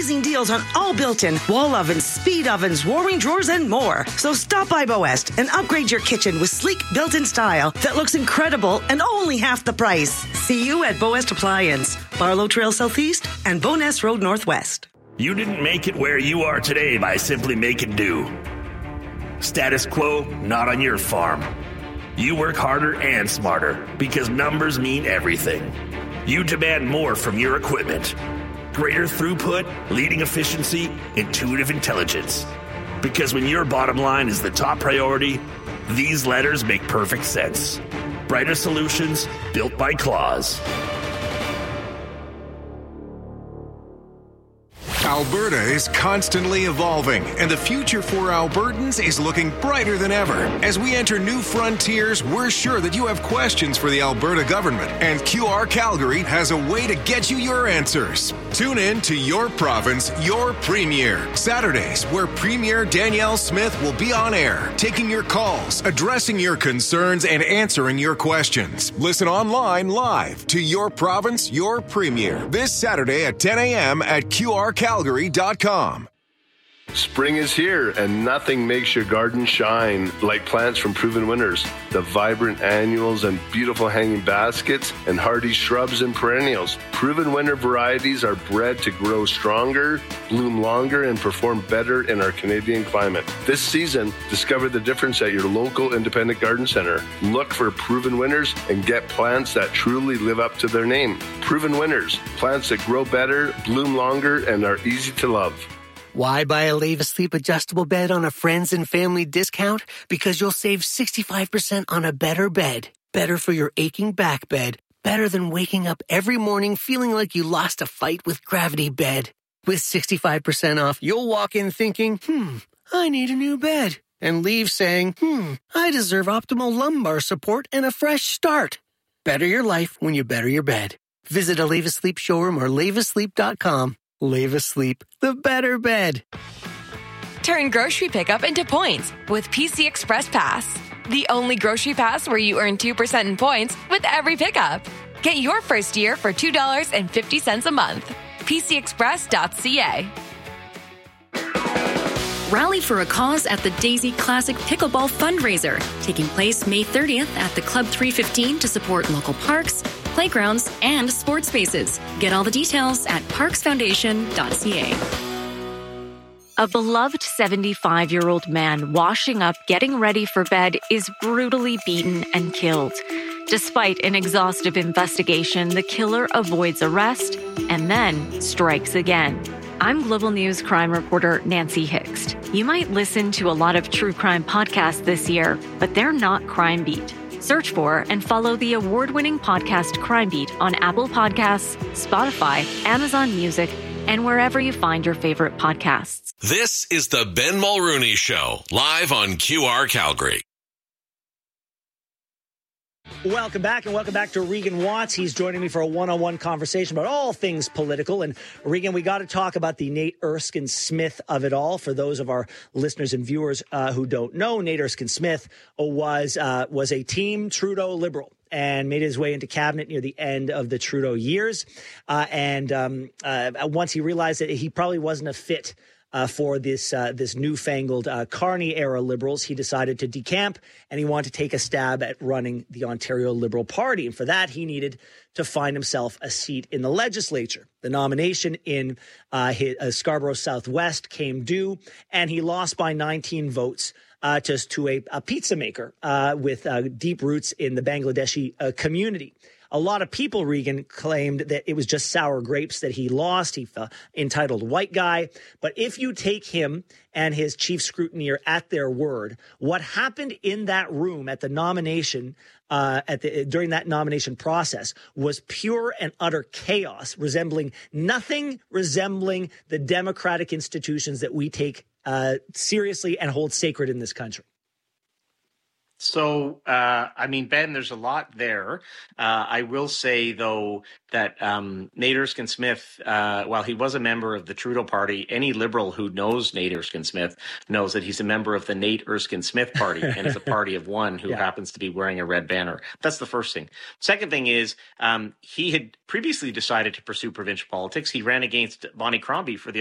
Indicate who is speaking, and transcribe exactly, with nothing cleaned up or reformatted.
Speaker 1: amazing deals on all built-in wall ovens, speed ovens, warming drawers, and more. So stop by Boest and upgrade your kitchen with sleek built-in style that looks incredible and only half the price. See you at Boest Appliance, Barlow Trail Southeast and Boness Road Northwest.
Speaker 2: You didn't make it where you are today by simply making do. Status quo, not on your farm. You work harder and smarter because numbers mean everything. You demand more from your equipment. Greater throughput, leading efficiency, intuitive intelligence. Because when your bottom line is the top priority, these letters make perfect sense. Brighter solutions built by Claws.
Speaker 3: Alberta is constantly evolving, and the future for Albertans is looking brighter than ever. As we enter new frontiers, we're sure that you have questions for the Alberta government, and Q R Calgary has a way to get you your answers. Tune in to Your Province, Your Premier, Saturdays, where Premier Danielle Smith will be on air, taking your calls, addressing your concerns, and answering your questions. Listen online live to Your Province, Your Premier, this Saturday at ten a.m. at Q R Calgary dot com.
Speaker 4: Spring is here, and nothing makes your garden shine like plants from Proven Winners. The vibrant annuals and beautiful hanging baskets and hardy shrubs and perennials. Proven Winner varieties are bred to grow stronger, bloom longer, and perform better in our Canadian climate. This season, discover the difference at your local independent garden center. Look for Proven Winners and get plants that truly live up to their name. Proven Winners, plants that grow better, bloom longer, and are easy to love.
Speaker 5: Why buy a Lave Asleep adjustable bed on a friends and family discount? Because you'll save sixty-five percent on a better bed. Better for your aching back bed. Better than waking up every morning feeling like you lost a fight with Gravity Bed. With sixty-five percent off, you'll walk in thinking, hmm, I need a new bed. And leave saying, hmm, I deserve optimal lumbar support and a fresh start. Better your life when you better your bed. Visit a Lave Asleep showroom or lave asleep dot com. Lave Asleep, the better bed.
Speaker 6: Turn grocery pickup into points with P C Express Pass. The only grocery pass where you earn two percent in points with every pickup. Get your first year for two dollars and fifty cents a month. P C express dot c a.
Speaker 7: Rally for a cause at the Daisy Classic Pickleball Fundraiser, taking place May thirtieth at the Club three fifteen to support local parks, playgrounds, and sports spaces. Get all the details at parks foundation dot c a.
Speaker 8: A beloved seventy-five-year-old man washing up, getting ready for bed, is brutally beaten and killed. Despite an exhaustive investigation, the killer avoids arrest and then strikes again. I'm Global News crime reporter Nancy Hixt. You might listen to a lot of true crime podcasts this year, but they're not Crime Beat. Search for and follow the award-winning podcast Crime Beat on Apple Podcasts, Spotify, Amazon Music, and wherever you find your favorite podcasts.
Speaker 9: This is the Ben Mulrooney Show, live on Q R Calgary.
Speaker 10: Welcome back, and welcome back to Regan Watts. He's joining me for a one-on-one conversation about all things political. And Regan, we got to talk about the Nate Erskine Smith of it all. For those of our listeners and viewers uh, who don't know, Nate Erskine Smith was uh, was a Team Trudeau Liberal and made his way into cabinet near the end of the Trudeau years. Uh, and um, uh, once he realized that he probably wasn't a fit Uh, for this uh, this newfangled uh, Carney-era Liberals, he decided to decamp, and he wanted to take a stab at running the Ontario Liberal Party. And for that, he needed to find himself a seat in the legislature. The nomination in uh, his, uh, Scarborough Southwest came due, and he lost by nineteen votes uh, just to a, a pizza maker uh, with uh, deep roots in the Bangladeshi uh, community. A lot of people, Regan, claimed that it was just sour grapes that he lost. He felt entitled white guy. But if you take him and his chief scrutineer at their word, what happened in that room at the nomination, uh, at the during that nomination process was pure and utter chaos, resembling nothing resembling the democratic institutions that we take uh, seriously and hold sacred in this country.
Speaker 11: So, uh, I mean, Ben, there's a lot there. Uh, I will say, though, that um, Nate Erskine Smith, uh, while he was a member of the Trudeau Party, any Liberal who knows Nate Erskine Smith knows that he's a member of the Nate Erskine Smith Party and is a party of one who yeah. happens to be wearing a red banner. That's the first thing. Second thing is um, he had previously decided to pursue provincial politics. He ran against Bonnie Crombie for the